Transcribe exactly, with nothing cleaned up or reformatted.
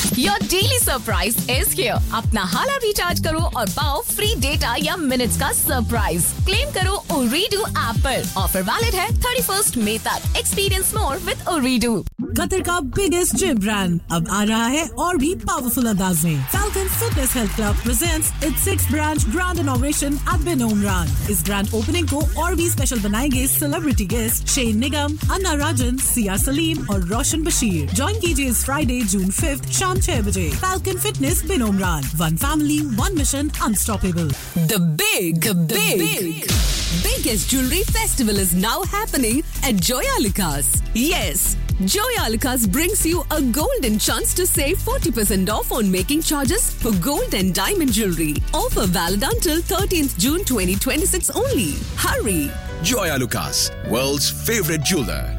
Your daily surprise is here. अपना हाला recharge करो और पाओ फ्री डेटा या मिनट्स का सरप्राइज. क्लेम करो Ooredoo ऐप पर. ऑफर वैलिड है thirty-first मई तक. Experience more with Ooredoo. Qatar का बिगेस्ट जिम ब्रांड अब आ रहा है और भी पावरफुल अंदाज में. Falcon Fitness Health Club presents its sixth branch grand inauguration at Bin Omran. इस ग्रैंड ओपनिंग को और भी स्पेशल बनाएंगे सेलिब्रिटी गेस्ट शेन निगम, अन्ना राजन, सिया सलीम और रोशन बशीर. ज्वाइन कीजिए इस फ्राइडे जून fifth शाम छह बजे. Falcon Fitness Bin Omran. One family, one mission, unstoppable. The big, the big, big, biggest jewelry festival is now happening at Joyalukas. Yes, Joyalukas brings you a golden chance to save forty percent off on making charges for gold and diamond jewelry. Offer valid until thirteenth June twenty twenty-six only. Hurry! Joyalukas, world's favorite jeweler.